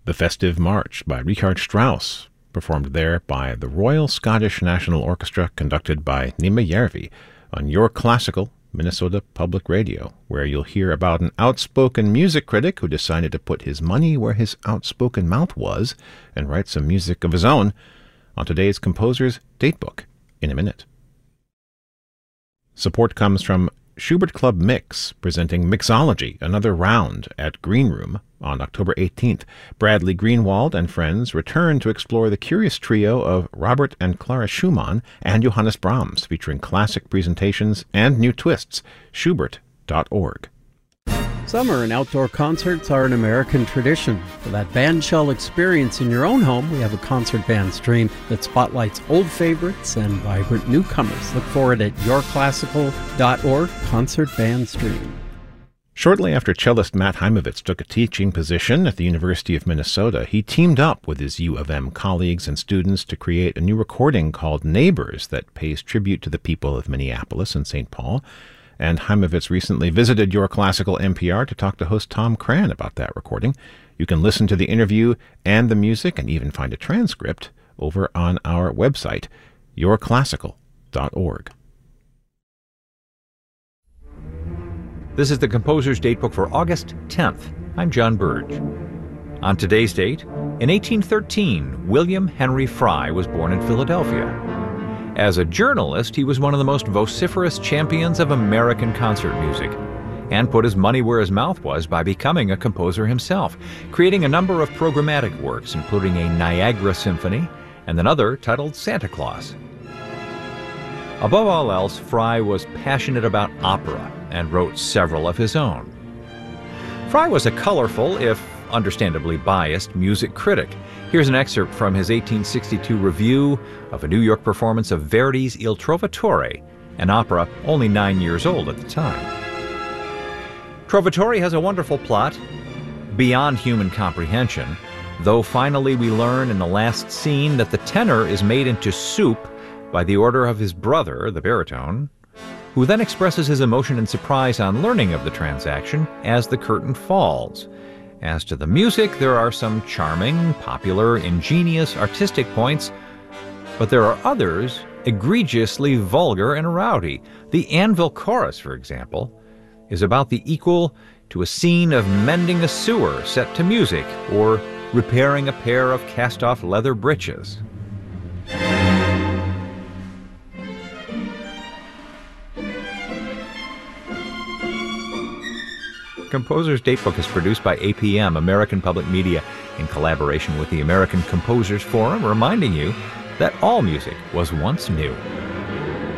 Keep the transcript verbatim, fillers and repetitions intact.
The Festive March by Richard Strauss, performed there by the Royal Scottish National Orchestra, conducted by Nima Järvi, on Your Classical, Minnesota Public Radio, where you'll hear about an outspoken music critic who decided to put his money where his outspoken mouth was and write some music of his own on today's Composer's Datebook in a minute. Support comes from Schubert Club Mix, presenting Mixology, another round at Green Room on October eighteenth. Bradley Greenwald and friends return to explore the curious trio of Robert and Clara Schumann and Johannes Brahms, featuring classic presentations and new twists. Schubert dot org. Summer and outdoor concerts are an American tradition. For that bandshell experience in your own home, we have a concert band stream that spotlights old favorites and vibrant newcomers. Look for it at your classical dot org, Concert Band Stream. Shortly after cellist Matt Heimovitz took a teaching position at the University of Minnesota, he teamed up with his U of M colleagues and students to create a new recording called Neighbors that pays tribute to the people of Minneapolis and Saint Paul. And Heimovitz recently visited Your Classical N P R to talk to host Tom Cran about that recording. You can listen to the interview and the music and even find a transcript over on our website, your classical dot org. This is the Composer's Datebook for August tenth. I'm John Burge. On today's date, in eighteen thirteen, William Henry Frye was born in Philadelphia. As a journalist, he was one of the most vociferous champions of American concert music, and put his money where his mouth was by becoming a composer himself, creating a number of programmatic works, including a Niagara Symphony and another titled Santa Claus. Above all else, Frye was passionate about opera and wrote several of his own. Frye was a colorful, if understandably biased, music critic. Here's an excerpt from his eighteen sixty-two review of a New York performance of Verdi's Il Trovatore, an opera only nine years old at the time. Trovatore has a wonderful plot, beyond human comprehension, though finally we learn in the last scene that the tenor is made into soup by the order of his brother, the baritone, who then expresses his emotion and surprise on learning of the transaction as the curtain falls. As to the music, there are some charming, popular, ingenious, artistic points, but there are others egregiously vulgar and rowdy. The Anvil Chorus, for example, is about the equal to a scene of mending a sewer set to music or repairing a pair of cast-off leather breeches. Composer's Datebook is produced by A P M, American Public Media, in collaboration with the American Composers Forum, reminding you that all music was once new.